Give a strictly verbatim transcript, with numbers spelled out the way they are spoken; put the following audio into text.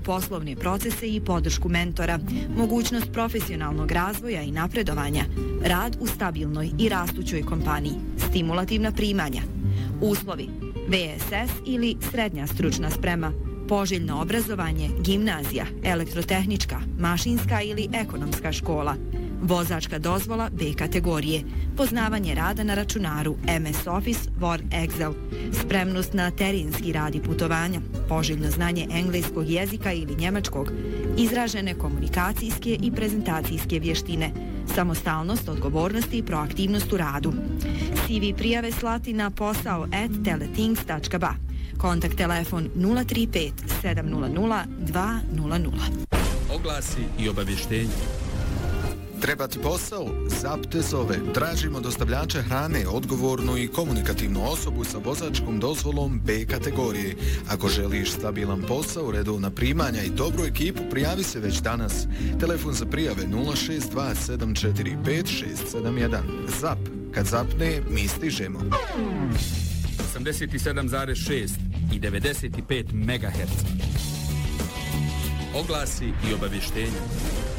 poslovne procese i podršku mentora, mogućnost profesionalnog razvoja i napredovanja, rad u stabilnoj i rastućoj kompaniji, stimulativna primanja. Uslovi: V S S ili srednja stručna sprema, poželjno obrazovanje, gimnazija, elektrotehnička, mašinska ili ekonomska škola, vozačka dozvola B kategorije, poznavanje rada na računaru, M S Office, Word, Excel, spremnost na terenski rad i putovanja, poželjno znanje engleskog jezika ili njemačkog, izražene komunikacijske i prezentacijske vještine, samostalnost, odgovornost i proaktivnost u radu. C V prijave slati na posao at teletinks tačka ba. Kontakt telefon nula tri pet sedam nula nula dva nula nula. Oglasi i obavještenje. Treba ti posao? Zap te zove. Tražimo dostavljače hrane, odgovornu i komunikativnu osobu sa vozačkom dozvolom B kategorije. Ako želiš stabilan posao, redovna primanja i dobru ekipu, prijavi se već danas. Telefon za prijave nula šest dva sedam četiri pet šest sedam jedan. Zap. Kad zapne, mi stižemo. osamdeset sedam zarez šest i devedeset pet megaherca. Oglasi i obavještenja.